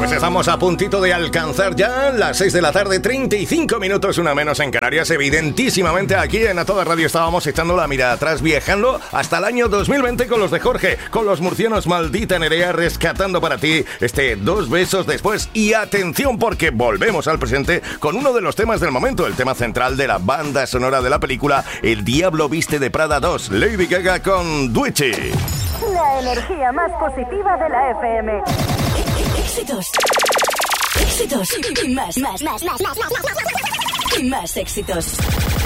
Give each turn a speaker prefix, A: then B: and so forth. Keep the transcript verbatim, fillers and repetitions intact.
A: Pues estamos a puntito de alcanzar ya las seis de la tarde, treinta y cinco minutos, una menos en Canarias. Evidentísimamente aquí en A Toda Radio estábamos echando la mirada atrás, viajando hasta el año dos mil veinte con los de Jorge, con los murcianos Maldita Nerea, rescatando para ti este Dos Besos Después. Y atención, porque volvemos al presente con uno de los temas del momento, el tema central de la banda sonora de la película El Diablo Viste de Prada dos, Lady Gaga con Duichi.
B: La energía más positiva de la F M.
C: Éxitos. Éxitos. Y más, más, más, más, más, más, más. Y más éxitos.